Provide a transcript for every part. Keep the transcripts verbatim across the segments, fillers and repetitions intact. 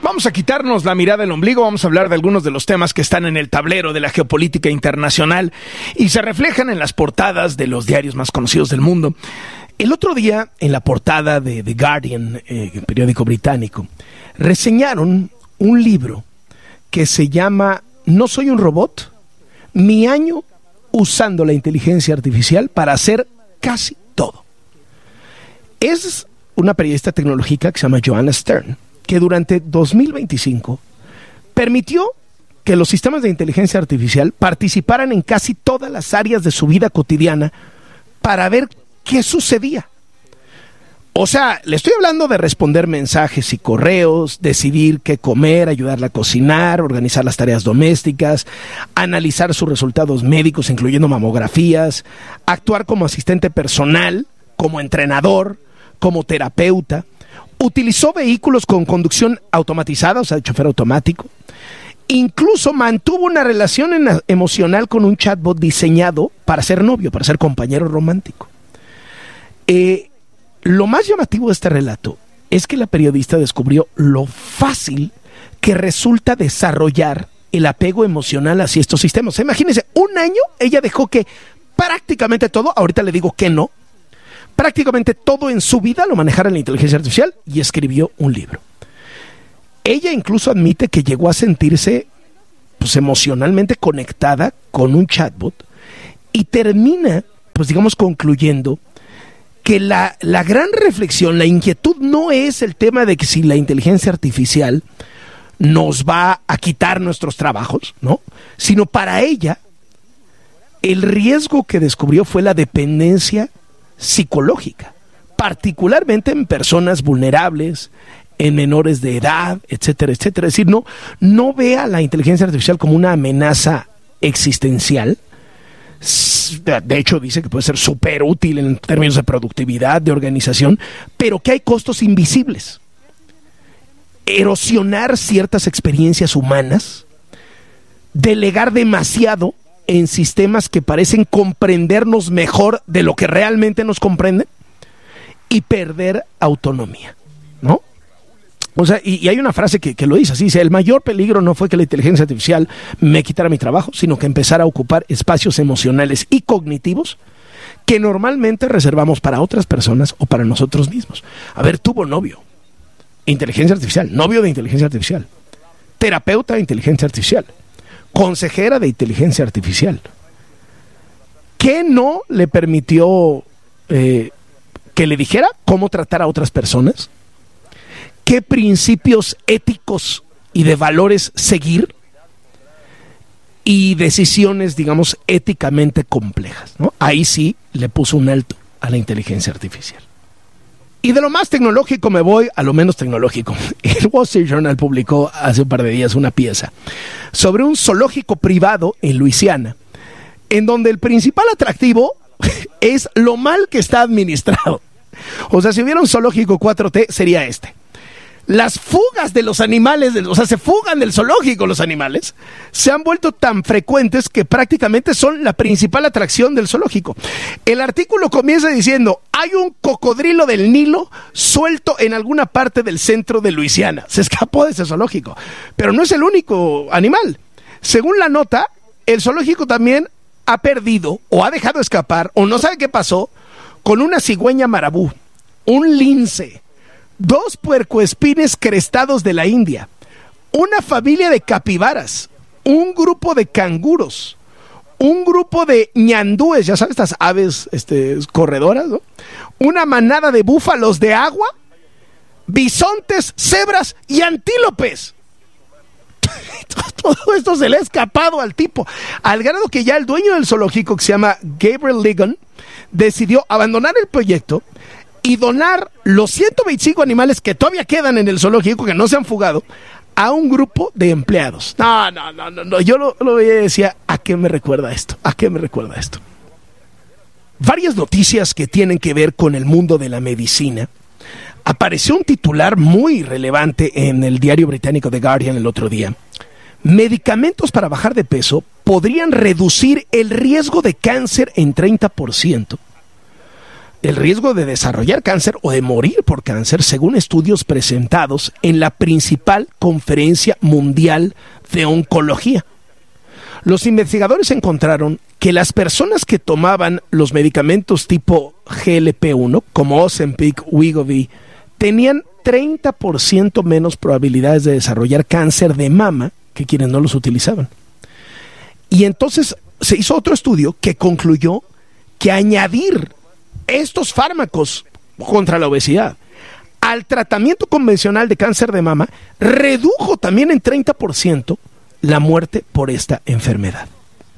Vamos a quitarnos la mirada del ombligo, vamos a hablar de algunos de los temas que están en el tablero de la geopolítica internacional y se reflejan en las portadas de los diarios más conocidos del mundo. El otro día, en la portada de The Guardian, eh, el periódico británico, reseñaron un libro que se llama No soy un robot, mi año usando la inteligencia artificial para hacer casi todo. Es una periodista tecnológica que se llama Joanna Stern, que durante dos mil veinticinco permitió que los sistemas de inteligencia artificial participaran en casi todas las áreas de su vida cotidiana para ver qué sucedía. O sea, le estoy hablando de responder mensajes y correos, decidir qué comer, ayudarla a cocinar, organizar las tareas domésticas, analizar sus resultados médicos, incluyendo mamografías, actuar como asistente personal, como entrenador, como terapeuta. Utilizó vehículos con conducción automatizada, o sea, de chofer automático. Incluso mantuvo una relación en- emocional con un chatbot diseñado para ser novio, para ser compañero romántico. Eh, lo más llamativo de este relato es que la periodista descubrió lo fácil que resulta desarrollar el apego emocional hacia estos sistemas. Imagínense, un año ella dejó que prácticamente todo, ahorita le digo que no, prácticamente todo en su vida lo manejara la inteligencia artificial y escribió un libro. Ella incluso admite que llegó a sentirse pues, emocionalmente conectada con un chatbot y termina, pues digamos, concluyendo que la, la gran reflexión, la inquietud no es el tema de que si la inteligencia artificial nos va a quitar nuestros trabajos, ¿no? Sino para ella, el riesgo que descubrió fue la dependencia psicológica, particularmente en personas vulnerables, en menores de edad, etcétera, etcétera. Es decir, no, no ve a la inteligencia artificial como una amenaza existencial. De hecho, dice que puede ser súper útil en términos de productividad, de organización, pero que hay costos invisibles. Erosionar ciertas experiencias humanas, delegar demasiado en sistemas que parecen comprendernos mejor de lo que realmente nos comprenden y perder autonomía, ¿no? O sea, y, y hay una frase que, que lo dice así, dice, el mayor peligro no fue que la inteligencia artificial me quitara mi trabajo, sino que empezara a ocupar espacios emocionales y cognitivos que normalmente reservamos para otras personas o para nosotros mismos. A ver, tuvo novio, inteligencia artificial, novio de inteligencia artificial, terapeuta de inteligencia artificial, consejera de inteligencia artificial. ¿Qué no le permitió eh, que le dijera cómo tratar a otras personas? ¿Qué principios éticos y de valores seguir? Y decisiones, digamos, éticamente complejas, ¿no? Ahí sí le puso un alto a la inteligencia artificial. Y de lo más tecnológico me voy a lo menos tecnológico. El Wall Street Journal publicó hace un par de días una pieza sobre un zoológico privado en Luisiana, en donde el principal atractivo es lo mal que está administrado. O sea, si hubiera un zoológico cuatro T, sería este. Las fugas de los animales, o sea, se fugan del zoológico los animales, se han vuelto tan frecuentes que prácticamente son la principal atracción del zoológico. El artículo comienza diciendo, hay un cocodrilo del Nilo suelto en alguna parte del centro de Luisiana. Se escapó de ese zoológico, pero no es el único animal. Según la nota, el zoológico también ha perdido o ha dejado escapar, o no sabe qué pasó, con una cigüeña marabú, un lince, dos puercoespines crestados de la India, una familia de capibaras, un grupo de canguros, un grupo de ñandúes, ya sabes, estas aves este, corredoras, ¿no? Una manada de búfalos de agua, bisontes, cebras y antílopes. Todo esto se le ha escapado al tipo, al grado que ya el dueño del zoológico, que se llama Gabriel Ligon, decidió abandonar el proyecto y donar los ciento veinticinco animales que todavía quedan en el zoológico, que no se han fugado, a un grupo de empleados. No, no, no, no, no. Yo lo, lo veía y decía, ¿a qué me recuerda esto? ¿A qué me recuerda esto? Varias noticias que tienen que ver con el mundo de la medicina. Apareció un titular muy relevante en el diario británico The Guardian el otro día. Medicamentos para bajar de peso podrían reducir el riesgo de cáncer en treinta por ciento. el riesgo de desarrollar cáncer o de morir por cáncer, según estudios presentados en la principal conferencia mundial de oncología. Los investigadores encontraron que las personas que tomaban los medicamentos tipo G L P uno, como Ozempic, Wegovy, tenían treinta por ciento menos probabilidades de desarrollar cáncer de mama que quienes no los utilizaban. Y entonces se hizo otro estudio que concluyó que añadir estos fármacos contra la obesidad al tratamiento convencional de cáncer de mama redujo también en treinta por ciento la muerte por esta enfermedad.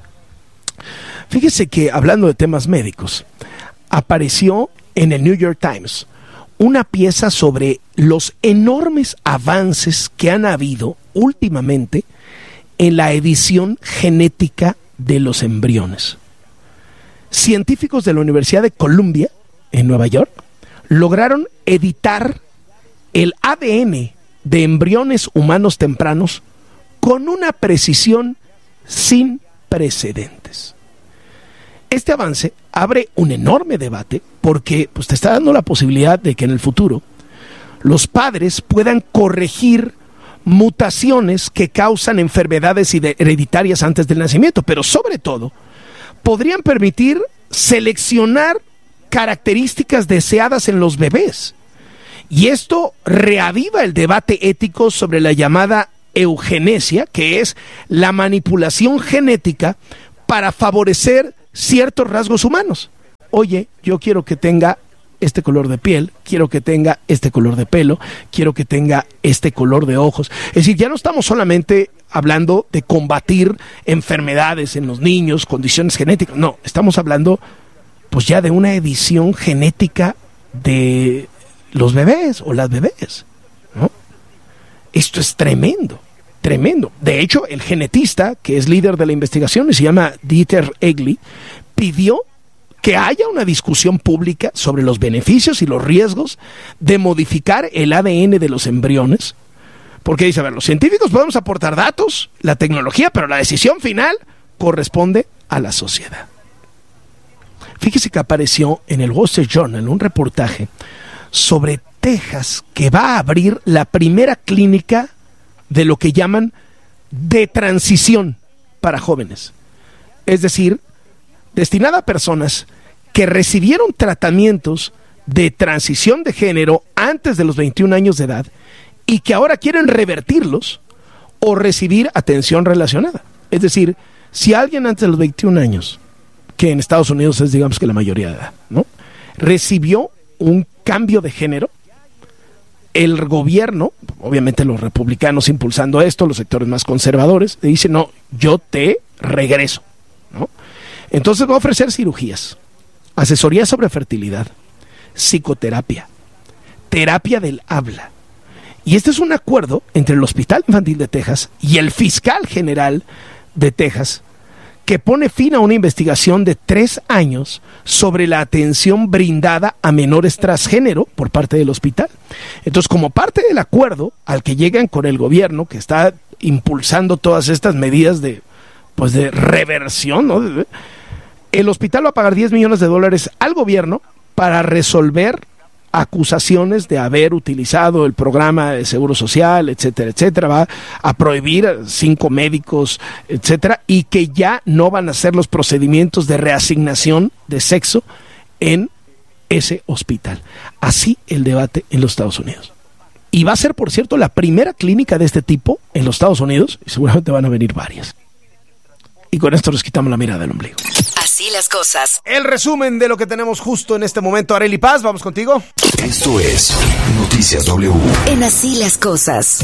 Fíjese que, hablando de temas médicos, apareció en el New York Times una pieza sobre los enormes avances que han habido últimamente en la edición genética de los embriones. Científicos de la Universidad de Columbia, en Nueva York, lograron editar el A D N de embriones humanos tempranos con una precisión sin precedentes. Este avance abre un enorme debate porque pues, te está dando la posibilidad de que en el futuro los padres puedan corregir mutaciones que causan enfermedades hereditarias antes del nacimiento, pero sobre todo podrían permitir seleccionar características deseadas en los bebés. Y esto reaviva el debate ético sobre la llamada eugenesia, que es la manipulación genética para favorecer ciertos rasgos humanos. Oye, yo quiero que tenga este color de piel, quiero que tenga este color de pelo, quiero que tenga este color de ojos. Es decir, ya no estamos solamente hablando de combatir enfermedades en los niños, condiciones genéticas, no, estamos hablando pues ya de una edición genética de los bebés o las bebés, ¿no? Esto es tremendo, tremendo. De hecho, el genetista, que es líder de la investigación y se llama Dieter Egli, pidió que haya una discusión pública sobre los beneficios y los riesgos de modificar el A D N de los embriones, porque dice, a ver, los científicos podemos aportar datos, la tecnología, pero la decisión final corresponde a la sociedad. Fíjese que apareció en el Wall Street Journal un reportaje sobre Texas, que va a abrir la primera clínica de lo que llaman de transición para jóvenes. Es decir, destinada a personas que recibieron tratamientos de transición de género antes de los veintiún años de edad y que ahora quieren revertirlos o recibir atención relacionada. Es decir, si alguien antes de los veintiún años, que en Estados Unidos es digamos que la mayoría de edad, ¿no?, recibió un cambio de género, el gobierno, obviamente los republicanos impulsando esto, los sectores más conservadores, le dicen, no, yo te regreso, ¿no? Entonces va a ofrecer cirugías, asesoría sobre fertilidad, psicoterapia, terapia del habla. Y este es un acuerdo entre el Hospital Infantil de Texas y el fiscal general de Texas, que pone fin a una investigación de tres años sobre la atención brindada a menores transgénero por parte del hospital. Entonces, como parte del acuerdo al que llegan con el gobierno, que está impulsando todas estas medidas de, pues de reversión, ¿no?, el hospital va a pagar diez millones de dólares al gobierno para resolver acusaciones de haber utilizado el programa de seguro social, etcétera, etcétera. Va a prohibir a cinco médicos, etcétera, y que ya no van a hacer los procedimientos de reasignación de sexo en ese hospital. Así el debate en los Estados Unidos. Y va a ser, por cierto, la primera clínica de este tipo en los Estados Unidos, y seguramente van a venir varias. Y con esto nos quitamos la mirada del ombligo. Así las cosas. El resumen de lo que tenemos justo en este momento. Arely Paz, vamos contigo. Esto es Noticias W. En Así las cosas.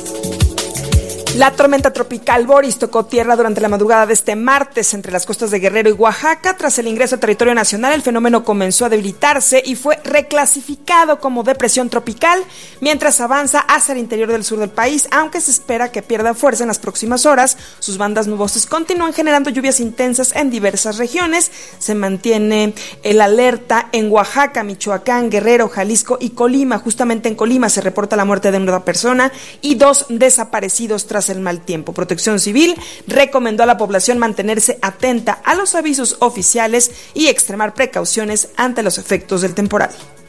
La tormenta tropical Boris tocó tierra durante la madrugada de este martes entre las costas de Guerrero y Oaxaca. Tras el ingreso a territorio nacional, el fenómeno comenzó a debilitarse y fue reclasificado como depresión tropical mientras avanza hacia el interior del sur del país, aunque se espera que pierda fuerza en las próximas horas. Sus bandas nubosas continúan generando lluvias intensas en diversas regiones. Se mantiene el alerta en Oaxaca, Michoacán, Guerrero, Jalisco y Colima. Justamente en Colima se reporta la muerte de una persona y dos desaparecidos tras tras el mal tiempo. Protección Civil recomendó a la población mantenerse atenta a los avisos oficiales y extremar precauciones ante los efectos del temporal.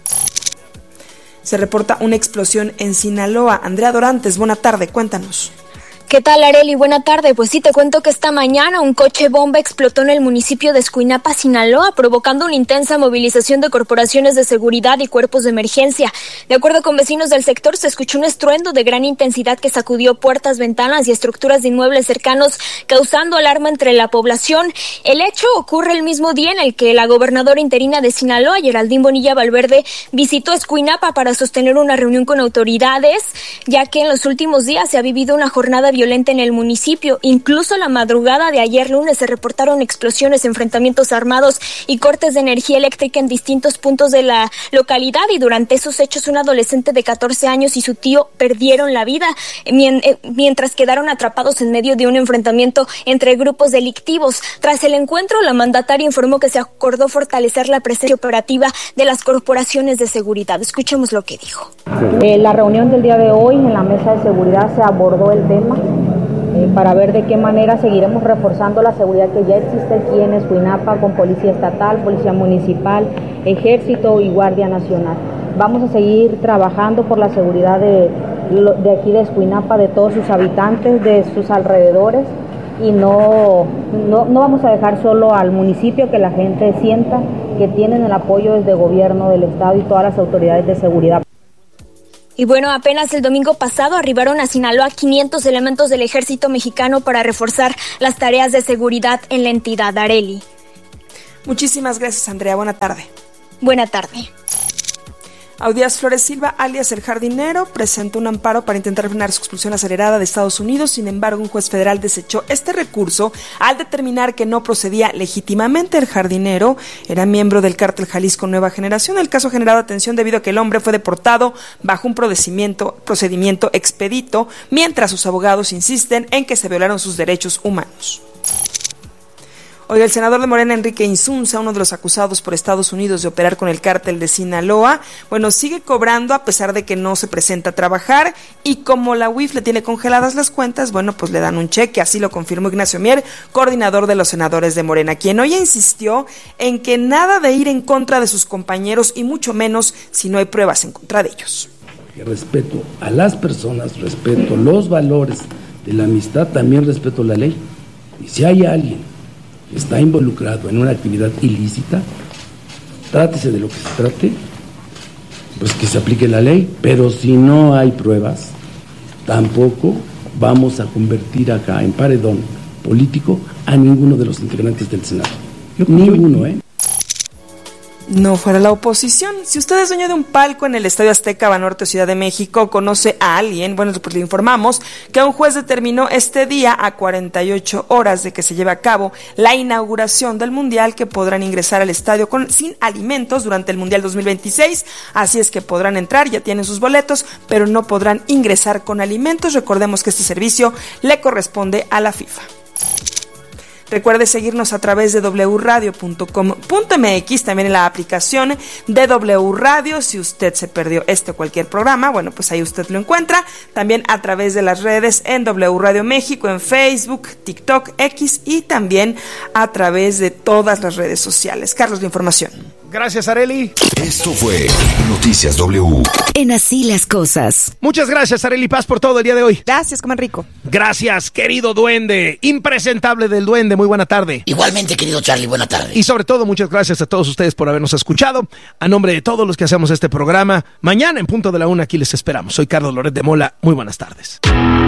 Se reporta una explosión en Sinaloa. Andrea Dorantes, buena tarde, cuéntanos. ¿Qué tal, Arely? Buena tarde. Pues sí, te cuento que esta mañana un coche bomba explotó en el municipio de Escuinapa, Sinaloa, provocando una intensa movilización de corporaciones de seguridad y cuerpos de emergencia. De acuerdo con vecinos del sector, se escuchó un estruendo de gran intensidad que sacudió puertas, ventanas y estructuras de inmuebles cercanos, causando alarma entre la población. El hecho ocurre el mismo día en el que la gobernadora interina de Sinaloa, Geraldine Bonilla Valverde, visitó Escuinapa para sostener una reunión con autoridades, ya que en los últimos días se ha vivido una jornada violenta violenta en el municipio. Incluso la madrugada de ayer lunes se reportaron explosiones, enfrentamientos armados y cortes de energía eléctrica en distintos puntos de la localidad, y durante esos hechos un adolescente de catorce años y su tío perdieron la vida mientras quedaron atrapados en medio de un enfrentamiento entre grupos delictivos. Tras el encuentro, la mandataria informó que se acordó fortalecer la presencia operativa de las corporaciones de seguridad. Escuchemos lo que dijo. En la reunión del día de hoy en la mesa de seguridad se abordó el tema Eh, para ver de qué manera seguiremos reforzando la seguridad que ya existe aquí en Escuinapa con Policía Estatal, Policía Municipal, Ejército y Guardia Nacional. Vamos a seguir trabajando por la seguridad de, de aquí de Escuinapa, de todos sus habitantes, de sus alrededores, y no, no, no vamos a dejar solo al municipio, que la gente sienta que tienen el apoyo desde el gobierno del estado y todas las autoridades de seguridad. Y bueno, apenas el domingo pasado arribaron a Sinaloa quinientos elementos del ejército mexicano para reforzar las tareas de seguridad en la entidad. Arely. Muchísimas gracias, Andrea. Buena tarde. Buena tarde. Audías Flores Silva, alias El Jardinero, presentó un amparo para intentar frenar su expulsión acelerada de Estados Unidos. Sin embargo, un juez federal desechó este recurso al determinar que no procedía legítimamente. El Jardinero era miembro del cártel Jalisco Nueva Generación. El caso ha generado atención debido a que el hombre fue deportado bajo un procedimiento, procedimiento expedito, mientras sus abogados insisten en que se violaron sus derechos humanos. Hoy el senador de Morena, Enrique Insunza, uno de los acusados por Estados Unidos de operar con el cártel de Sinaloa, bueno, sigue cobrando a pesar de que no se presenta a trabajar, y como la U I F le tiene congeladas las cuentas, bueno, pues le dan un cheque. Así lo confirmó Ignacio Mier, coordinador de los senadores de Morena, quien hoy insistió en que nada de ir en contra de sus compañeros, y mucho menos si no hay pruebas en contra de ellos. Respeto a las personas, respeto los valores de la amistad, también respeto la ley. Y si hay alguien está involucrado en una actividad ilícita, trátese de lo que se trate, pues que se aplique la ley, pero si no hay pruebas, tampoco vamos a convertir acá en paredón político a ninguno de los integrantes del Senado. Yo, ninguno, ¿eh? No fuera la oposición. Si usted es dueño de un palco en el Estadio Azteca, Banorte, Ciudad de México, conoce a alguien, bueno, pues le informamos que un juez determinó este día, a cuarenta y ocho horas de que se lleve a cabo la inauguración del Mundial, que podrán ingresar al estadio con, sin alimentos durante el Mundial dos mil veintiséis. Así es que podrán entrar, ya tienen sus boletos, pero no podrán ingresar con alimentos. Recordemos que este servicio le corresponde a la FIFA. Recuerde seguirnos a través de doble u radio punto com punto m x, también en la aplicación de W Radio. Si usted se perdió este o cualquier programa, bueno, pues ahí usted lo encuentra. También a través de las redes en W Radio México, en Facebook, TikTok, X, y también a través de todas las redes sociales. Carlos, la información. Gracias, Arely. Esto fue Noticias W. En Así las Cosas. Muchas gracias, Arely Paz, por todo el día de hoy. Gracias, coman rico. Gracias, querido duende, impresentable del duende, muy buena tarde. Igualmente, querido Charlie, buena tarde. Y sobre todo, muchas gracias a todos ustedes por habernos escuchado. A nombre de todos los que hacemos este programa, mañana en punto de la una aquí les esperamos. Soy Carlos Loret de Mola, muy buenas tardes.